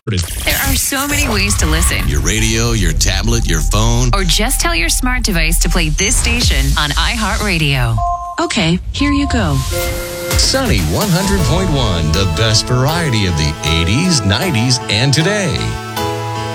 There are so many ways to listen. Your radio, your tablet, your phone. Or just tell your smart device to play this station on iHeartRadio. Okay, here you go. Sunny 100.1, the best variety of the 80s, 90s, and today.